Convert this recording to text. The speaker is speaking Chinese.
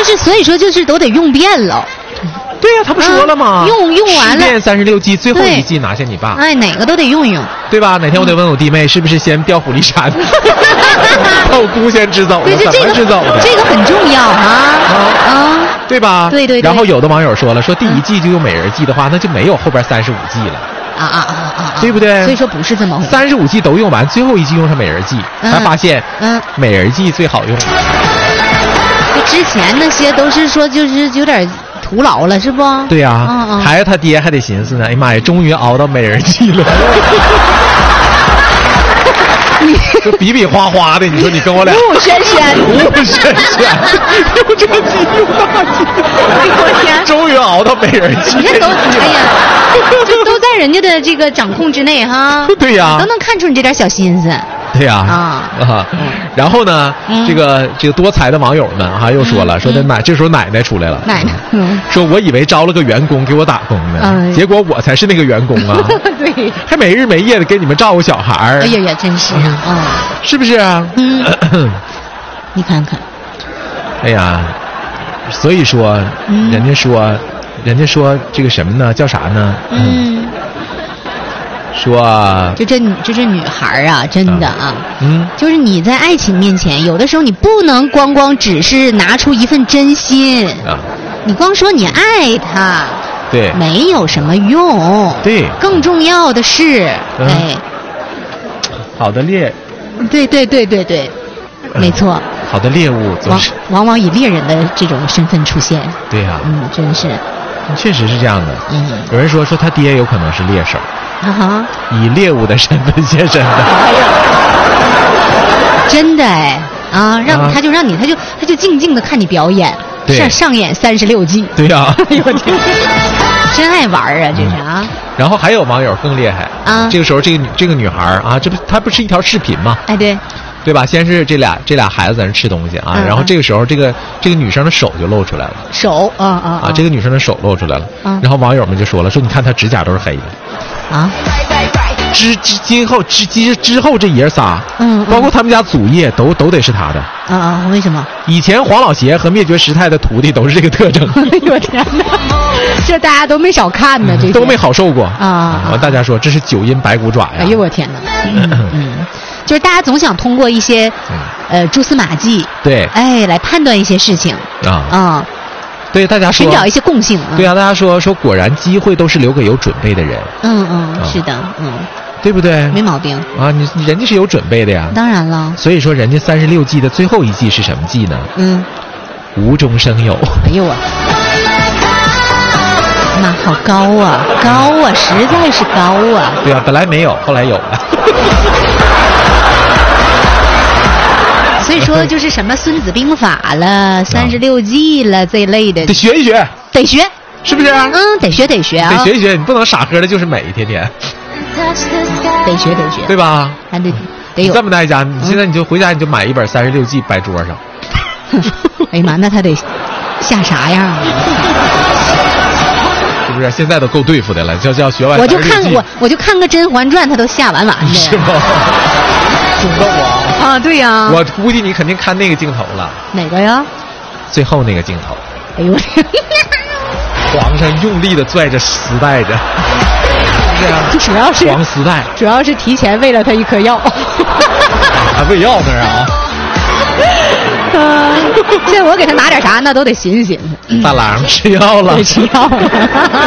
就是所以说就是都得用遍了。 对呀、他不说了吗？ 用完了。 10遍36计，最后一计拿下你爸。 哎，哪个都得用用， 对吧？哪天我得问我弟妹，是不是先调虎离山，把我姑先支走了？怎么支走的？ 这个很重要啊， 对吧？ 对。 然后有的网友说了，说第一季就用美人计的话，那就没有后边35计了。对不对？ 所以说不是这么回事。 35计都用完，最后一计用上美人计，才发现，美人计最好用。 之前那些都是说就是有点徒劳了，是不？ 对呀，孩子他爹还得寻思呢。哎呀妈呀，终于熬到美人计了。就比比划划的，你说你跟我俩五神仙， 用这计用大计， 哎呦我天！ 终于熬到美人计， 你这都哎呀，这都在人家的这个掌控之内哈。 对呀， 都能看出你这点小心思。 对呀，然后呢，这个多才的网友们又说了，说这时候奶奶出来了， 奶奶， 说我以为招了个员工给我打工呢，结果我才是那个员工啊， 对， 还没日没夜的给你们照顾小孩儿， 哎呀，真是是不是啊？ 你看看， 哎呀，所以说，人家说这个什么呢？叫啥呢？说就这女孩啊，真的就是你在爱情面前，有的时候你不能光只是拿出一份真心你光说你爱他， 对， 没有什么用， 对， 更重要的是， 好的猎， 对，没错， 好的猎物往往以猎人的这种身份出现， 对呀， 真是， 确实是这样的，有人说他爹有可能是猎手。以猎物的身份现身的，真的他就静静的看你表演，上演36计。 对呀， 真爱玩啊，这是然后还有网友更厉害这个时候这个女孩她不是一条视频吗？ 哎， 对吧？先是这俩孩子在那吃东西然后这个时候这个女生的手就露出来了， 手这个女生的手露出来了，然后网友们就说了，说你看她指甲都是黑的。之后这爷仨，包括他们家祖业都得是他的为什么？ 以前黄老邪和灭绝师太的徒弟都是这个特征。 哎呦天哪，这大家都没少看呢，这都没好受过完大家说这是9阴白骨爪呀！ 哎呦我天哪，就是大家总想通过一些蛛丝马迹， 对， 来判断一些事情对，大家说寻找一些共性。 对啊，大家说果然机会都是留给有准备的人。 是的， 对不对？ 没毛病你人家是有准备的呀。 当然了。 所以说人家36计的最后一计是什么计呢？无中生有。 哎呦我妈，好高啊，实在是高啊。 对啊，本来没有，后来有了。 所以说就是什么《孙子兵法》了、36计了这一类的， 得学一学，是不是？ 得学得学一学，你不能傻呵的，就是美，天天。 得学， 对吧？ 还得有。 这么大一家，你现在你就回家，你就买一本36计摆桌上。 哎呀妈，那他得下啥样啊？ 是不是？现在都够对付的了，叫学完。 我就看个《甄嬛传》，他都下完的。 是吗？真的啊，对呀。 我估计你肯定看那个镜头了。 哪个呀？ 最后那个镜头。 哎呦！ 皇上用力的拽着丝带着。对啊， 主要是黄丝带， 主要是提前喂了他一颗药。 还喂药呢这我给他拿点啥，那都得寻思寻思。 大郎吃药了， 吃药了。